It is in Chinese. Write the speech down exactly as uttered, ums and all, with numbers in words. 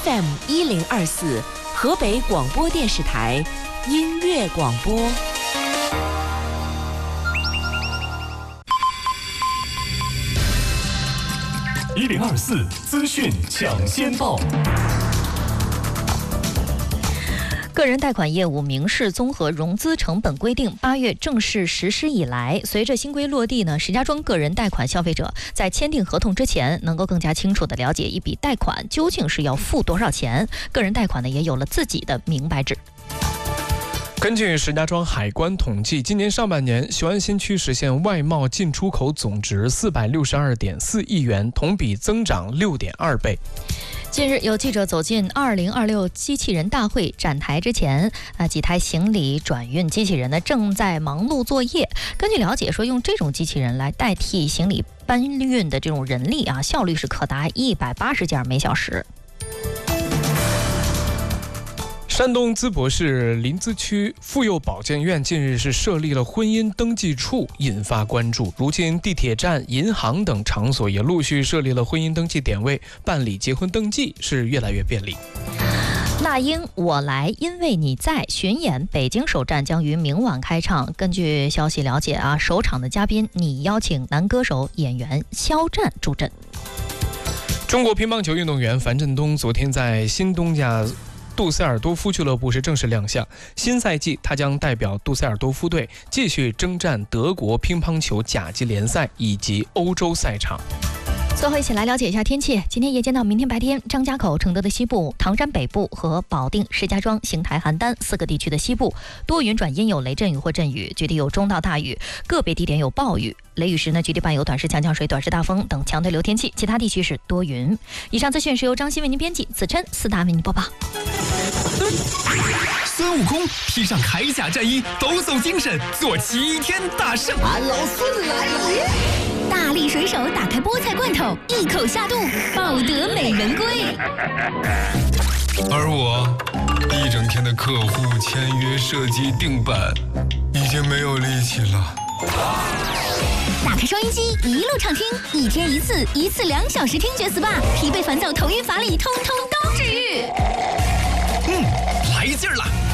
F M 一零二四，河北广播电视台音乐广播。 一零二四资讯抢先报。 个人贷款业务明示综合融资成本规定八月正式实施以来，随着新规落地呢，石家庄个人贷款消费者在签订合同之前，能够更加清楚地了解一笔贷款究竟是要付多少钱，个人贷款呢也有了自己的明白纸。 根据石家庄海关统计，今年上半年雄安新区实现外贸进出口总值四百六十二点四亿元，同比增长六点二倍。 近日，有记者走进二零二六机器人大会展台之前，啊，几台行李转运机器人呢正在忙碌作业。根据了解说，用这种机器人来代替行李搬运的这种人力啊，效率是可达一百八十件每小时。 山东淄博市临淄区妇幼保健院近日是设立了婚姻登记处，引发关注。如今地铁站、银行等场所也陆续设立了婚姻登记点位，办理结婚登记是越来越便利。 那英我来因为你在巡演北京首站将于明晚开唱。根据消息了解啊，首场的嘉宾拟邀请男歌手演员肖战助阵。 中国乒乓球运动员樊振东昨天在新东家杜塞尔多夫俱乐部是正式亮相，新赛季他将代表杜塞尔多夫队继续征战德国乒乓球甲级联赛以及欧洲赛场。 最后一起来了解一下天气。今天夜间到明天白天，张家口、承德的西部、唐山北部和保定、石家庄、邢台、邯郸四个地区的西部多云转阴，有雷阵雨或阵雨，局地有中到大雨，个别地点有暴雨。雷雨时呢，局地伴有短时强降水、短时大风等强对流天气，其他地区是多云。以上资讯是由张鑫为您编辑，子琛、四大为您播报。 孙悟空披上铠甲战衣，抖擞精神，做齐天大圣。 俺老孙来了！ 大力水手打开菠菜罐头，一口下肚，抱得美人归。 而我一整天的客户签约、设计、定版，已经没有力气了。 打开收音机，一路畅听，一天一次，一次两小时听觉 S P A， 疲惫烦躁、头晕乏力，通通都治愈。 嗯，来劲儿了！